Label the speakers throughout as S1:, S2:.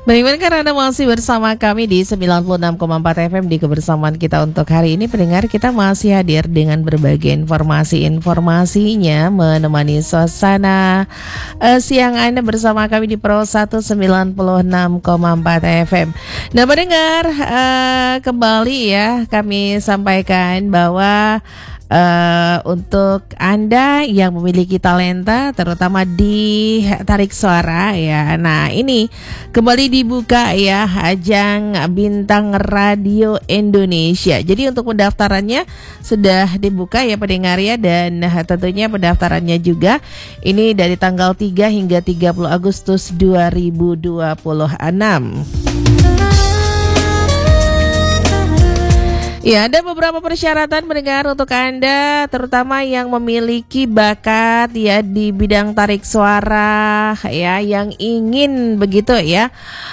S1: Baik, karena Anda masih bersama kami di 96,4 FM di kebersamaan kita untuk hari ini. Pendengar, kita masih hadir dengan berbagai informasinya menemani suasana siang Anda bersama kami di Pro 196,4 FM. Nah, pendengar, kembali ya kami sampaikan bahwa untuk Anda yang memiliki talenta terutama di tarik suara ya. Nah, ini kembali dibuka ya ajang Bintang Radio Indonesia. Jadi untuk pendaftarannya sudah dibuka ya pendengar ya, dan tentunya pendaftarannya juga ini dari tanggal 3 hingga 30 Agustus 2026. Ya, ada beberapa persyaratan mendengar untuk Anda, terutama yang memiliki bakat ya di bidang tarik suara ya, yang ingin begitu ya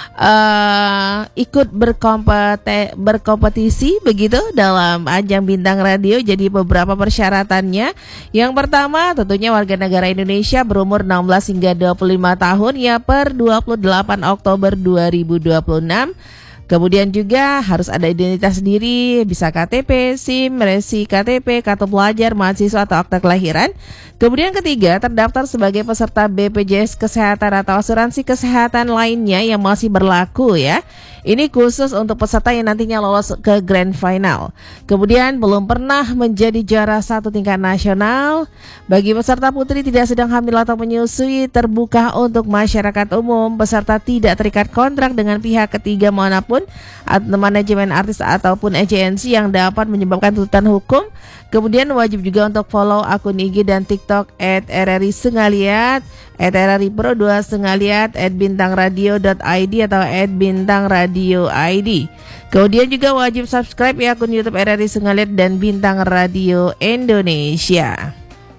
S1: ikut berkompetisi begitu dalam ajang Bintang Radio. Jadi beberapa persyaratannya. Yang pertama tentunya warga negara Indonesia berumur 16 hingga 25 tahun ya per 28 Oktober 2026. Kemudian juga harus ada identitas diri, bisa KTP, SIM, resi KTP, kartu pelajar, mahasiswa atau akta kelahiran. Kemudian ketiga, terdaftar sebagai peserta BPJS Kesehatan atau asuransi kesehatan lainnya yang masih berlaku ya. Ini khusus untuk peserta yang nantinya lolos ke Grand Final. Kemudian belum pernah menjadi juara satu tingkat nasional. Bagi peserta putri tidak sedang hamil atau menyusui, terbuka untuk masyarakat umum. Peserta tidak terikat kontrak dengan pihak ketiga manapun, atau manajemen artis ataupun agensi yang dapat menyebabkan tuntutan hukum. Kemudian wajib juga untuk follow akun IG dan TikTok @RRI Sengaliat, @RRI Pro 2 Sengaliat, @bintangradio.id atau @bintangradioid. Kemudian juga wajib subscribe ya akun YouTube RRI Sengaliat dan Bintang Radio Indonesia.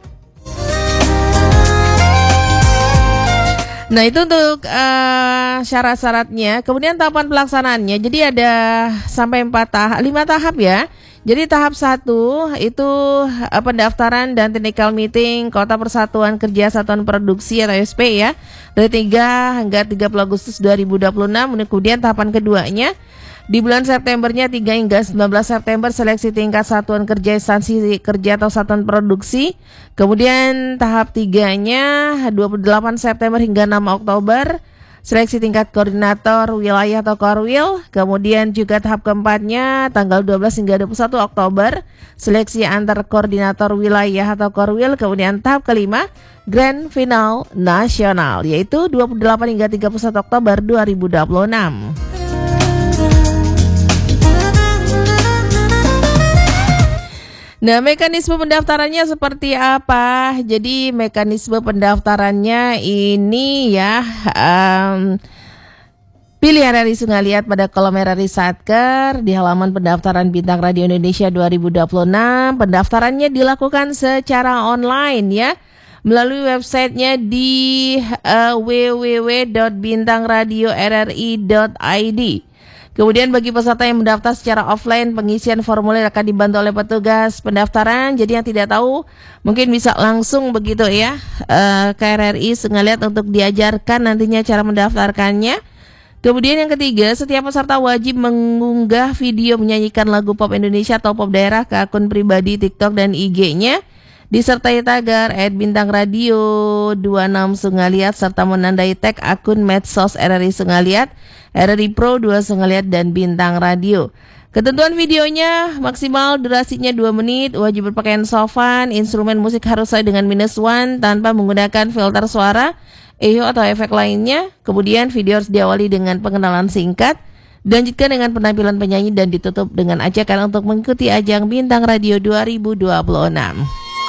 S1: Nah, itu untuk syarat-syaratnya. Kemudian tahapan pelaksanaannya. Jadi ada sampai 5 tahap ya. Jadi tahap 1 itu pendaftaran dan technical meeting Kota Persatuan Kerja Satuan Produksi atau SP ya, dari 3 hingga 30 Agustus 2026. Kemudian tahapan keduanya di bulan Septembernya 3 hingga 19 September seleksi tingkat satuan kerja instansi kerja atau satuan produksi. Kemudian tahap 3-nya 28 September hingga 6 Oktober seleksi tingkat koordinator wilayah atau Korwil. Kemudian juga tahap keempatnya tanggal 12 hingga 21 Oktober seleksi antar koordinator wilayah atau Korwil. Kemudian tahap kelima Grand Final Nasional yaitu 28 hingga 31 Oktober 2026. Nah, mekanisme pendaftarannya seperti apa? Jadi mekanisme pendaftarannya ini ya, pilih RRI Sengaliat pada kolom RRI Satker di halaman pendaftaran Bintang Radio Indonesia 2026. Pendaftarannya dilakukan secara online ya, melalui websitenya di www.bintangradiorri.id. Kemudian bagi peserta yang mendaftar secara offline, pengisian formulir akan dibantu oleh petugas pendaftaran. Jadi yang tidak tahu mungkin bisa langsung begitu ya ke RRI Sengaliat untuk diajarkan nantinya cara mendaftarkannya. Kemudian yang ketiga, setiap peserta wajib mengunggah video menyanyikan lagu pop Indonesia atau pop daerah ke akun pribadi TikTok dan IG-nya, disertai tagar @bintangradio26 Sengaliat serta menandai tag akun medsos RRI Sengaliat, RRI Pro 2 Sengaliat dan Bintang Radio. Ketentuan videonya maksimal durasinya 2 menit, wajib berpakaian sopan, instrumen musik harus sesuai dengan -1 tanpa menggunakan filter suara, echo atau efek lainnya. Kemudian video harus diawali dengan pengenalan singkat, dilanjutkan dengan penampilan penyanyi dan ditutup dengan ajakan untuk mengikuti ajang Bintang Radio 2026.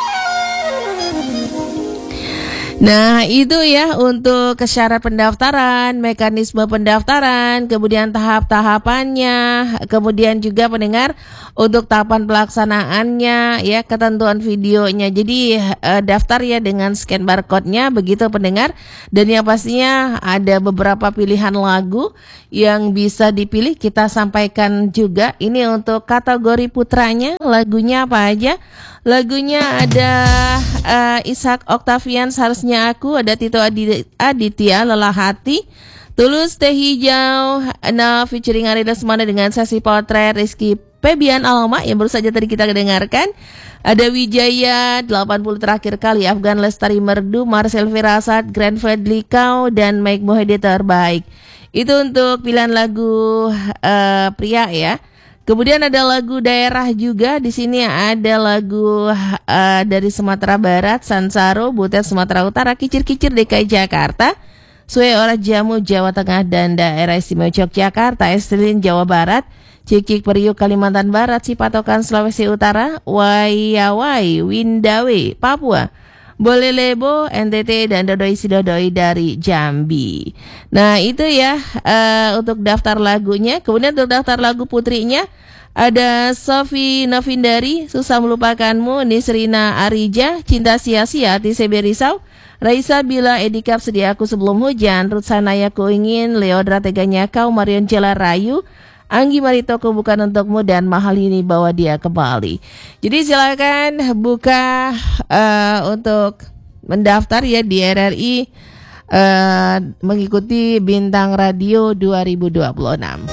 S1: Nah, itu ya untuk syarat pendaftaran, mekanisme pendaftaran, kemudian tahap-tahapannya, kemudian juga pendengar untuk tahapan pelaksanaannya ya, ketentuan videonya. Jadi daftar ya dengan scan barcode-nya begitu pendengar, dan yang pastinya ada beberapa pilihan lagu yang bisa dipilih, kita sampaikan juga. Ini untuk kategori putranya, lagunya apa aja? Lagunya ada Ishak Octavian Seharusnya Aku, ada Tito Aditya Lelah Hati, Tulus Teh Hijau, featuring Ari Lesmana dengan sesi potret Rizky Febian Alma yang baru saja tadi kita dengarkan. Ada Wijaya 80 terakhir kali, Afgan Lestari Merdu, Marcel Firasat, Grand Fredly Kau, dan Mike Mohede terbaik. Itu untuk pilihan lagu pria ya. Kemudian ada lagu daerah juga. Di sini ada lagu dari Sumatera Barat, Sansaro, Butet Sumatera Utara, Kicir-Kicir DKI Jakarta, Sue Ora Jamu Jawa Tengah dan Daerah Istimewa Yogyakarta, Estelin Jawa Barat, Cicik Periuk Kalimantan Barat, Cipatokan Sulawesi Utara, Wayawai Windawe Papua, Bolelebo NTT, dan Dodoi Sidodoi dari Jambi. Nah itu ya untuk daftar lagunya. Kemudian untuk daftar lagu putrinya ada Sofi Novindari, Susah Melupakanmu, Nisrina Arija, Cinta Sia-Sia, TCB Risau, Raisa Bila, Edikap Sedia Aku Sebelum Hujan, Ruth Sanaya Ku Ingin, Leodra Teganya Kau, Marion Jela Rayu, Anggi Maritoko Bukan Untukmu, dan Mahal Ini Bawa Dia Kembali. Jadi silakan buka untuk mendaftar ya di RRI mengikuti Bintang Radio 2026.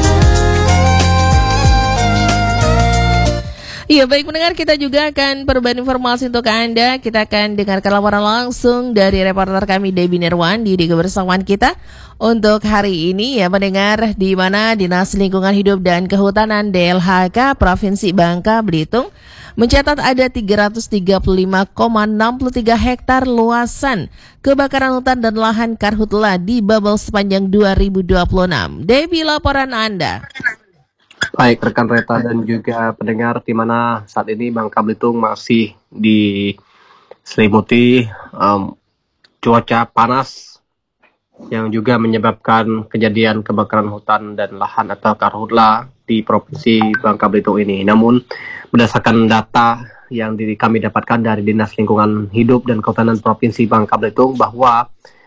S1: Iya, baik pendengar, kita juga akan perubahan informasi untuk Anda. Kita akan dengarkan laporan langsung dari reporter kami Debbie Nirwan di kebersamaan kita untuk hari ini ya pendengar, di mana Dinas Lingkungan Hidup dan Kehutanan DLHK Provinsi Bangka Belitung mencatat ada 335,63 hektar luasan kebakaran hutan dan lahan karhutla di Babel sepanjang 2026. Debbie, laporan Anda.
S2: Baik rekan Reta dan juga pendengar, di mana saat ini Bangka Belitung masih diselimuti cuaca panas yang juga menyebabkan kejadian kebakaran hutan dan lahan atau karhutla di Provinsi Bangka Belitung ini. Namun berdasarkan data yang kami dapatkan dari Dinas Lingkungan Hidup dan Kehutanan Provinsi Bangka Belitung bahwa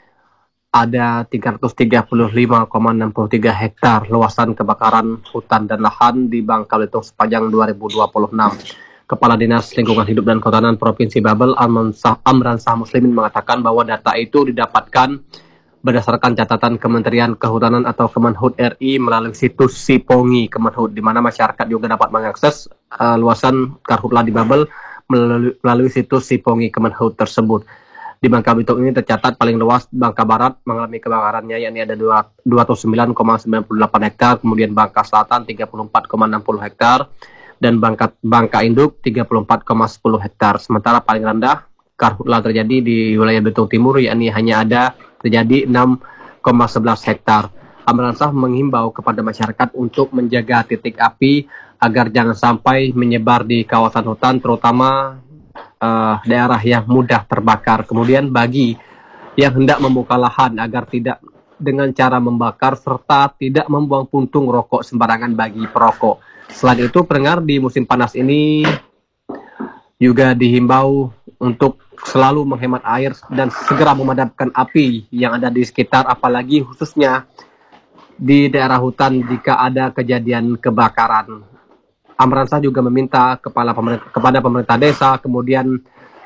S2: ada 335,63 hektar luasan kebakaran hutan dan lahan di Bangka Belitung sepanjang 2026. Kepala Dinas Lingkungan Hidup dan Kehutanan Provinsi Babel, Amran Shah Muslimin, mengatakan bahwa data itu didapatkan berdasarkan catatan Kementerian Kehutanan atau Kemenhut RI melalui situs Sipongi Kemenhut, di mana masyarakat juga dapat mengakses luasan karhutla di Babel melalui situs Sipongi Kemenhut tersebut. Di Bangka Belitung ini tercatat paling luas Bangka Barat mengalami kebakarannya, yakni ada 209,98 hektar, kemudian Bangka Selatan 34,60 hektar, dan Bangka Induk 34,10 hektar. Sementara paling rendah karhutla terjadi di wilayah Belitung Timur, yakni hanya ada terjadi 6,11 hektar. Amran Shah menghimbau kepada masyarakat untuk menjaga titik api agar jangan sampai menyebar di kawasan hutan, terutama daerah yang mudah terbakar. Kemudian bagi yang hendak membuka lahan agar tidak dengan cara membakar serta tidak membuang puntung rokok sembarangan bagi perokok. Selain itu, pendengar, di musim panas ini juga dihimbau untuk selalu menghemat air dan segera memadamkan api yang ada di sekitar, apalagi khususnya di daerah hutan jika ada kejadian kebakaran. Amran Shah juga meminta kepada pemerintah desa, kemudian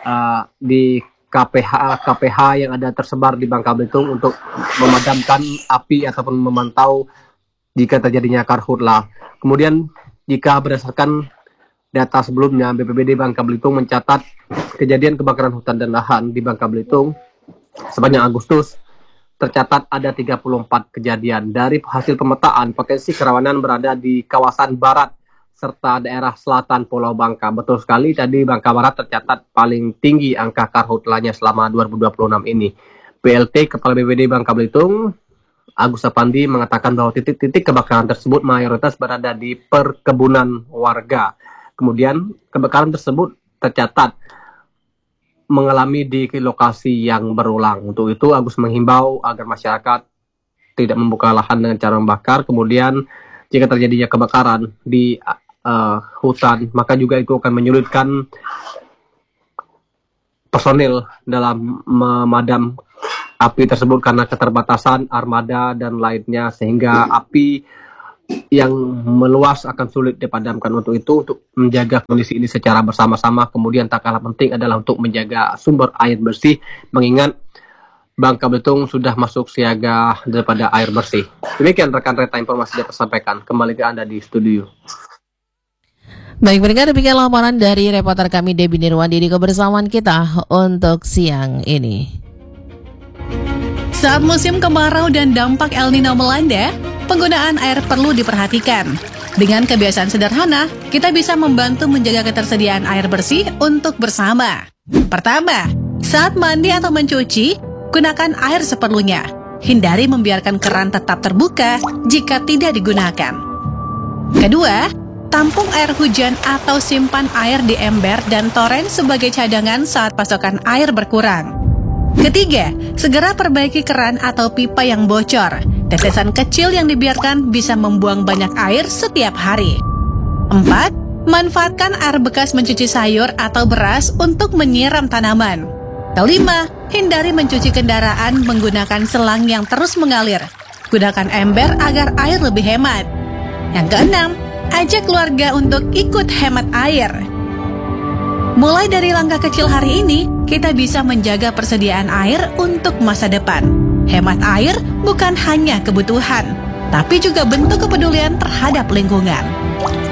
S2: di KPH yang ada tersebar di Bangka Belitung untuk memadamkan api ataupun memantau jika terjadinya karhutla. Kemudian jika berdasarkan data sebelumnya, BPBD Bangka Belitung mencatat kejadian kebakaran hutan dan lahan di Bangka Belitung sepanjang Agustus tercatat ada 34 kejadian. Dari hasil pemetaan, potensi kerawanan berada di kawasan barat serta daerah selatan Pulau Bangka. Betul sekali, tadi Bangka Barat tercatat paling tinggi angka karhutlanya selama 2026 ini. PLT Kepala BPBD Bangka Belitung, Agus Sapandi, mengatakan bahwa titik-titik kebakaran tersebut mayoritas berada di perkebunan warga. Kemudian kebakaran tersebut tercatat mengalami di lokasi yang berulang. Untuk itu Agus menghimbau agar masyarakat tidak membuka lahan dengan cara membakar. Kemudian jika terjadinya kebakaran di hutan, maka juga itu akan menyulitkan personil dalam memadam api tersebut karena keterbatasan armada dan lainnya, sehingga api yang meluas akan sulit dipadamkan. Untuk itu, untuk menjaga kondisi ini secara bersama-sama, kemudian tak kalah penting adalah untuk menjaga sumber air bersih, mengingat Bangka Belitung sudah masuk siaga daripada air bersih. Demikian rekan Reta informasi dapat sampaikan. Kembali ke Anda di studio.
S1: Baik, pendengar, demikian laporan dari reporter kami Debbie Nirwandi di kebersamaan kita untuk siang ini.
S3: Saat musim kemarau dan dampak El Nino melanda, penggunaan air perlu diperhatikan. Dengan kebiasaan sederhana, kita bisa membantu menjaga ketersediaan air bersih untuk bersama. Pertama, saat mandi atau mencuci, gunakan air seperlunya. Hindari membiarkan keran tetap terbuka jika tidak digunakan. Kedua, tampung air hujan atau simpan air di ember dan toren sebagai cadangan saat pasokan air berkurang. Ketiga, segera perbaiki keran atau pipa yang bocor. Tetesan kecil yang dibiarkan bisa membuang banyak air setiap hari. 4. Manfaatkan air bekas mencuci sayur atau beras untuk menyiram tanaman. Kelima, hindari mencuci kendaraan menggunakan selang yang terus mengalir. Gunakan ember agar air lebih hemat. Yang keenam, ajak keluarga untuk ikut hemat air. Mulai dari langkah kecil hari ini, kita bisa menjaga persediaan air untuk masa depan. Hemat air bukan hanya kebutuhan, tapi juga bentuk kepedulian terhadap lingkungan.